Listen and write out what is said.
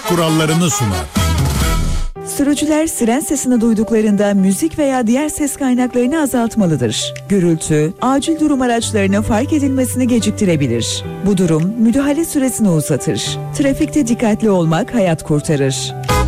kurallarını sunar. Sürücüler siren sesini duyduklarında müzik veya diğer ses kaynaklarını azaltmalıdır. Gürültü, acil durum araçlarının fark edilmesini geciktirebilir. Bu durum müdahale süresini uzatır. Trafikte dikkatli olmak hayat kurtarır.